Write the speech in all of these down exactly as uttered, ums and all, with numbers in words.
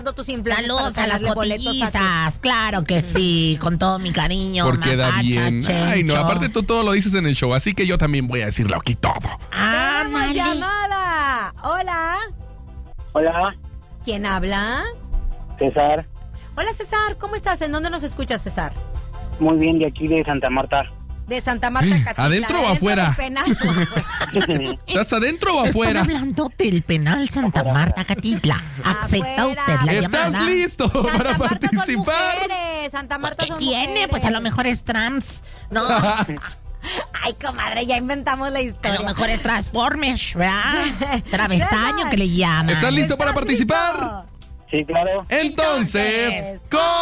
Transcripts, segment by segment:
tus influencias. Saludos a las cotillizas, claro que sí, con todo mi cariño. Porque da mapacha, bien. Chencho. Ay, no, aparte tú todo lo dices en el show, así que yo también voy a decirlo aquí todo. Ah, ¡Tenemos llamada! Hola. Hola, ¿Quién habla? César. Hola, César. ¿Cómo estás? ¿En dónde nos escuchas, César? Muy bien, de aquí de Santa Marta. De Santa Marta, Catitla. ¿Adentro o afuera? del penal, o afuera. ¿Estás adentro o afuera? Están hablando del penal Santa Marta, Catitla. ¿Acepta Afuera. usted la ¿Estás llamada? listo Santa para Marta participar? Son mujeres. Santa Pues, Marta ¿qué son tiene? mujeres. Pues a lo mejor es trans. No, a Ay, comadre, ya inventamos la historia. lo mejor es Transformers, ¿verdad? Travestaño que le llaman. ¿Estás listo para ¿Estás participar? listo? Sí, claro. Entonces,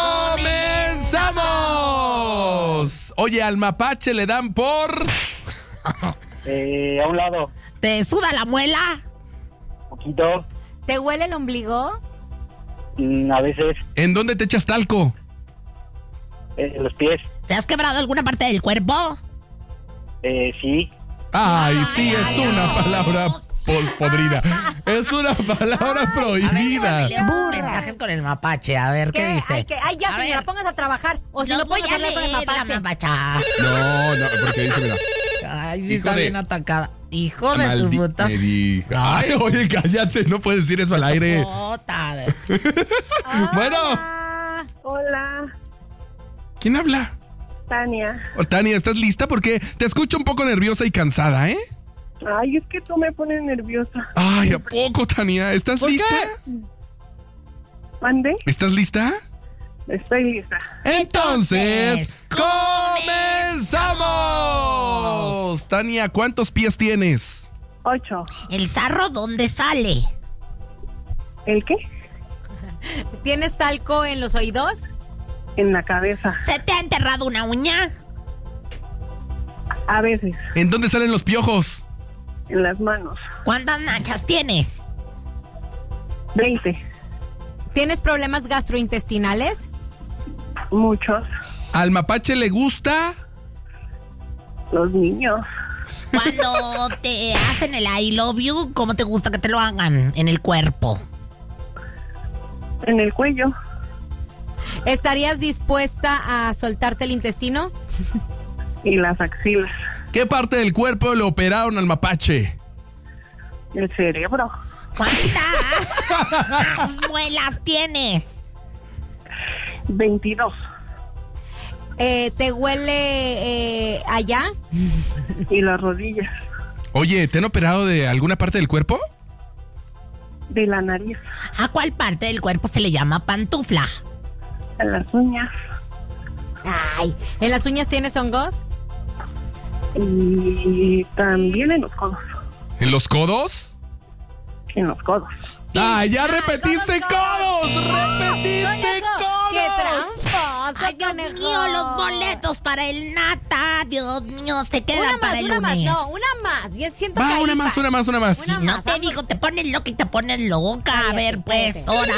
¡comenzamos! Oye, al mapache le dan por... Eh, a un lado, ¿Te suda la muela? poquito, ¿Te huele el ombligo? mm, a veces, ¿En dónde te echas talco? eh, los pies, ¿Te has quebrado alguna parte del cuerpo? eh, sí. Ay, sí, es ay, una Dios. palabra po- podrida. Es una palabra A ver, prohibida. déjame leer tus mensajes con el mapache, a ver qué, dice. Ay, que, ay, ya, A señora, ver. pongas a trabajar. O si Los no, voy pongas a a hablar con el leer, la mapache. mapacha. No, no, porque dice, mira. Ay, sí Hijo está de- bien atacada. Hijo de tu Maldi- puta. me diga. Ay, oye, cállate, no puedes decir eso al aire. Puta de- Bueno, Hola. Hola, ¿quién habla? Tania. Oh, Tania, ¿estás lista? Porque te escucho un poco nerviosa y cansada, ¿eh? Ay, es que tú me pones nerviosa. Ay, ¿a poco, Tania? ¿Estás lista? ¿Mande? ¿Estás lista? Estoy lista. Entonces, Entonces, ¡comenzamos! Tania, ¿cuántos pies tienes? Ocho. ¿El sarro dónde sale? ¿El qué? ¿Tienes talco en los oídos? En la cabeza. ¿Se te ha enterrado una uña? A veces. ¿En dónde salen los piojos? En las manos. ¿Cuántas nachas tienes? Veinte. ¿Tienes problemas gastrointestinales? Muchos. ¿Al mapache le gusta? Los niños. Cuando te hacen el I love you, ¿cómo te gusta que te lo hagan en el cuerpo? En el cuello. ¿Estarías dispuesta a soltarte el intestino? Y las axilas. ¿Qué parte del cuerpo le operaron al mapache? El cerebro. ¿Cuántas muelas tienes? Veintidós. Eh, ¿Te huele eh, allá? Y las rodillas. Oye, ¿te han operado de alguna parte del cuerpo? De la nariz. ¿A cuál parte del cuerpo se le llama pantufla? A las uñas. Ay, ¿en las uñas tienes hongos? Y también en los codos. ¿En los codos? En los codos. ¡Ah, ya Ay, repetiste codos, codos! ¡Repetiste Conejo, ¡qué codos! tramposo, Ay, Dios conejo! mío, los boletos para el nata. Dios mío, se quedan Una para más, el una más, lunes. no, una más. Yo siento que Va, ahí una más, va. una más, una más. Una Si no más, te vamos. digo, te pones loca y te pones loca. A Cállate, ver, pues, cállate. ahora.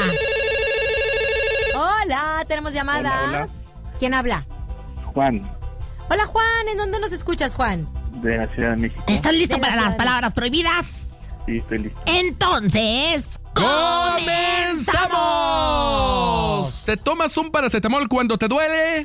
Hola, tenemos llamadas. Hola, hola. ¿Quién habla? Juan, Hola, Juan. ¿En dónde nos escuchas, Juan? de la Ciudad de México. ¿Estás listo De la para Ciudad las de palabras prohibidas? Sí, estoy listo. Entonces, ¡Comenzamos! ¿Te tomas un paracetamol cuando te duele?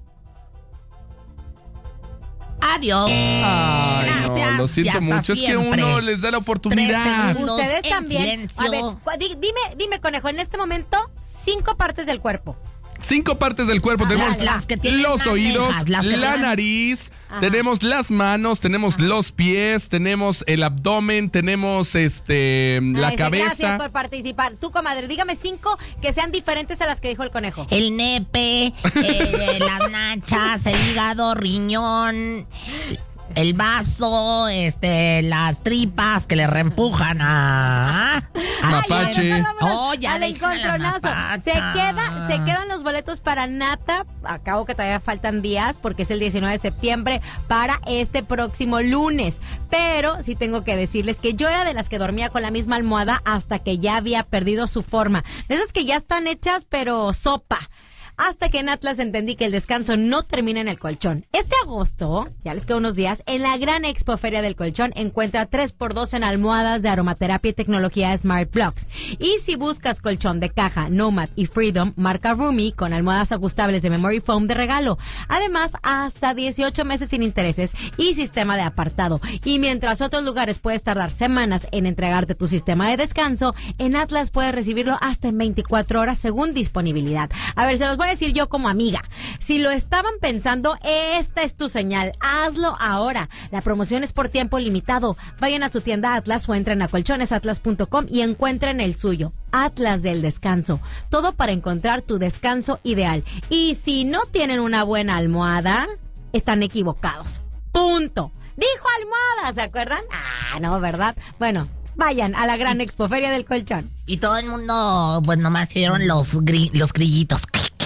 Adiós. Ay, Gracias, no, lo y siento hasta mucho. Es que siempre. uno les da la Tres oportunidad. segundos. Ustedes en también. silencio. A ver, cu- di- dime, dime, conejo, en este momento, cinco partes del cuerpo. Cinco partes del cuerpo. Tenemos las- las que tienen los manejas, oídos, las que la tienen- nariz, Ajá. tenemos las manos, tenemos los pies, tenemos el abdomen, tenemos este la Ay, sí, cabeza. Gracias por participar. Tú, comadre, dígame cinco que sean diferentes a las que dijo el conejo. El nepe, eh, las nachas, el hígado, riñón, el vaso, este, las tripas que le reempujan a... a Mapache. Ay, Oh, ya Al dejen a la encontronazo. mapacha. Se queda, se quedan los boletos para Nata. Acabo que todavía faltan días porque es el diecinueve de septiembre para este próximo lunes. Pero sí tengo que decirles que yo era de las que dormía con la misma almohada hasta que ya había perdido su forma. De esas que ya están hechas pero sopa. hasta que en Atlas entendí que el descanso no termina en el colchón. Este agosto, ya les quedan unos días, en la gran Expo Feria del Colchón encuentra tres por dos en almohadas de aromaterapia y tecnología Smart Blocks. Y si buscas colchón de caja, Nomad y Freedom, marca Roomy con almohadas ajustables de Memory Foam de regalo. Además, hasta dieciocho meses sin intereses y sistema de apartado. Y mientras otros lugares puedes tardar semanas en entregarte tu sistema de descanso, en Atlas puedes recibirlo hasta en veinticuatro horas según disponibilidad. A ver, se los voy a decir yo como amiga. Si lo estaban pensando, esta es tu señal. Hazlo ahora. La promoción es por tiempo limitado. Vayan a su tienda Atlas o entren a colchones atlas punto com y encuentren el suyo. Atlas del descanso. Todo para encontrar tu descanso ideal. Y si no tienen una buena almohada, están equivocados. Punto. Dijo almohada, ¿se acuerdan? Ah, no, ¿verdad? Bueno, vayan a la gran Expoferia del Colchón. Y todo el mundo, pues nomás oyeron los, gri- los grillitos.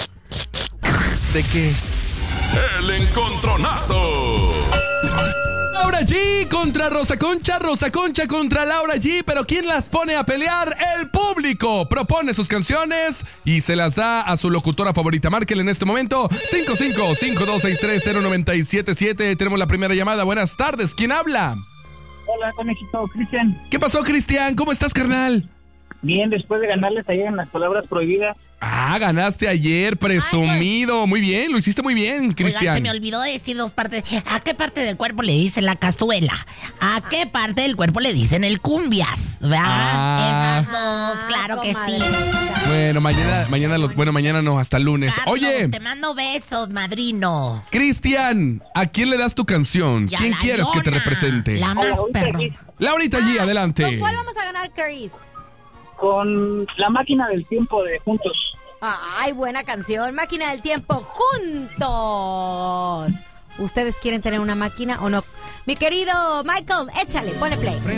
¿De qué? El encontronazo. Laura G contra Rosa Concha, Rosa Concha contra Laura G, pero ¿quién las pone a pelear? El público. Propone sus canciones y se las da a su locutora favorita. Márquenle en este momento cinco cinco cinco dos seis tres cero nueve siete siete. Tenemos la primera llamada. Buenas tardes. ¿Quién habla? Hola, conejito, Cristian. ¿Qué pasó, Cristian? ¿Cómo estás, carnal? Bien, después de ganarles ayer en las palabras prohibidas. Ah, ganaste ayer, presumido. Muy bien, lo hiciste muy bien, Oigan, Cristian. se me olvidó decir dos partes. ¿A qué parte del cuerpo le dicen la cazuela? ¿A qué parte del cuerpo le dicen el cumbias? ¿Verdad? Ah. Esas dos, claro que sí. Bueno, mañana, mañana, lo- bueno, mañana no, hasta lunes. Carlos, Oye, te mando besos, madrino. Cristian, ¿a quién le das tu canción? Y a ¿Quién la quieres que te Yona, represente? La más Ahorita perro. aquí, Laurita G, ¿Con adelante. cuál vamos a ganar, Chris? con la máquina del tiempo de Juntos. Ay, buena canción. Máquina del tiempo juntos. ¿Ustedes quieren tener una máquina o no? Mi querido Michael, échale, ponle play.